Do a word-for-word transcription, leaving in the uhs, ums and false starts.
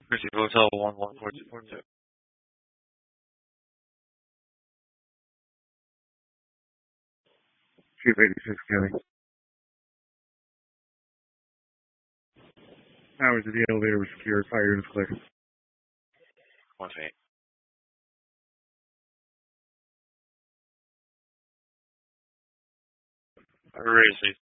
Chrissy Hotel one one four two four two. Chief eighty-six County. Hours of the elevator was secured. Fire units clear. One eight. Raise